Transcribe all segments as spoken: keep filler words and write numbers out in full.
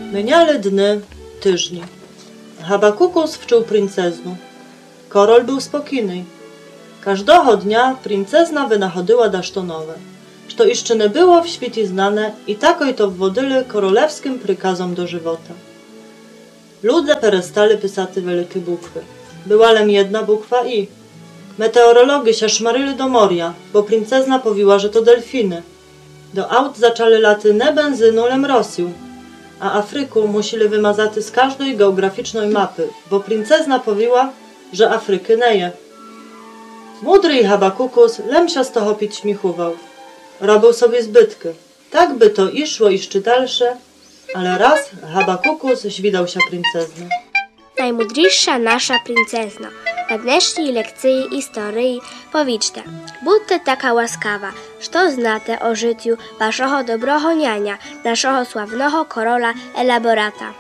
Myniały dny, tyżni. Habakukus wczuł princeznu. Korol był spokojny. Każdego dnia princezna wynachodyła dasztonowe, što jeszcze nie było w świecie znane i takoj to wwodyli korolewskim prykazom do żywota. Ludzie perestali pysaty wielkie bukwy. Była lem jedna bukwa i. Meteorologi się szmaryli do moria, bo princezna powiła, że to delfiny. Do aut zaczęli laty nie benzynu, lem Rosją, a Afryku musieli wymazaty z każdej geograficznej mapy, bo princezna powiła, że Afryky nie je. Mudry Habakukus lem się z toho pić śmichował. Robił sobie zbytki. Tak by to iszło jeszcze dalsze, ale raz Habakukus zwidał się princezny. Najmudrzejsza nasza princezno, na dnešní lekcji historii powiedzcie, budźcie taka łaskawa, što znate o życiu waszego dobrego niania, naszego sławnego korola Elaborata.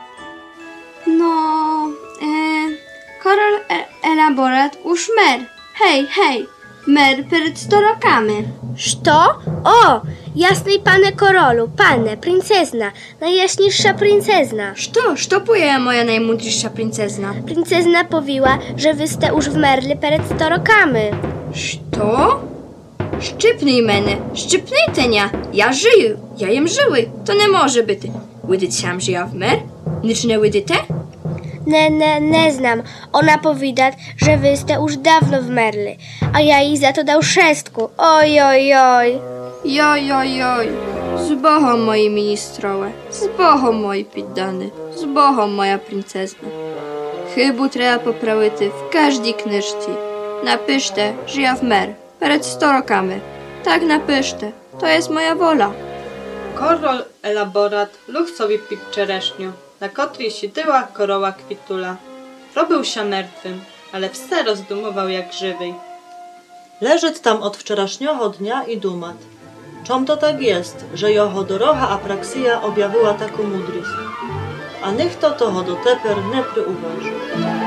No, e, korol e, Elaborat už mer. Hej, hej, mer przed sto rokami. Što? O, jasnej pane korolu, pane, princezna, najjaśniejsza princezna. Što? Što poje moja najmudrzejsza princezna? Princezna powiła, że wyste już wmerli przed sto rokami. Što? Szczypnij mene, szczypnij tenia. Ja żyję, ja jem żyły. To nie może być. Łydyt sam, że ja wmer? Nicz nie łydyte? Ne, ne, ne znam. Ona powidać, że wyste już dawno wmerli, a ja jej za to dał szestku. Oj, oj, oj. Joj, joj, joj. Z Bohom, moi ministrowe. Z Bohom, moi piddany. Z Bohom, moja princezna. Chybu trzeba poprawity w każdej knyżci. Napiszcie, że ja wmer. Przed sto rokami. Tak napiszcie. To jest moja wola. Korol Elaborat luch sobie pić czereśniu, na kotrej siedyła koroła kwitula. Robił się martwym, ale wse rozdumował jak żywy. Leżeć tam od wczoraszniego dnia i dumat. Czom to tak jest, że jeho doroga apraksja objawiła taką mudrość? A niech to toho do teper nie przyuważy.